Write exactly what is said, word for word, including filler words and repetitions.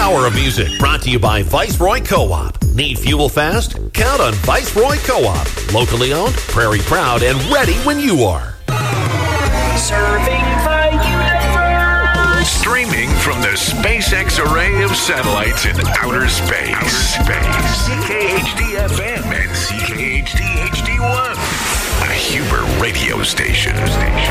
power of music. Brought to you by Viceroy Co-op. Need fuel fast? Count on Viceroy Co-op. Locally owned, prairie proud, and ready when you are. Serving the universe. Streaming from the SpaceX array of satellites in outer space. Outer space. C K H D F M and C K H D H D one. A Huber radio station.